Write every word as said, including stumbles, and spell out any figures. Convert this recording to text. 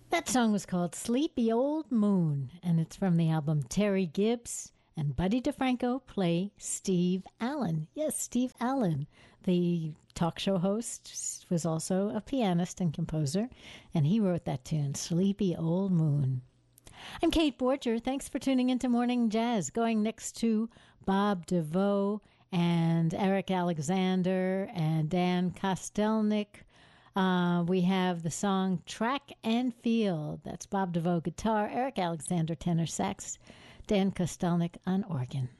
That song was called Sleepy Old Moon, and it's from the album Terry Gibbs and Buddy DeFranco play Steve Allen. Yes, Steve Allen, the talk show host, was also a pianist and composer, and he wrote that tune, Sleepy Old Moon. I'm Kate Borger. Thanks for tuning into Morning Jazz. Going next to Bob DeVoe and Eric Alexander and Dan Kostelnik. Uh, we have the song Track and Field. That's Bob DeVoe guitar, Eric Alexander tenor sax, Dan Kostelnik on organ.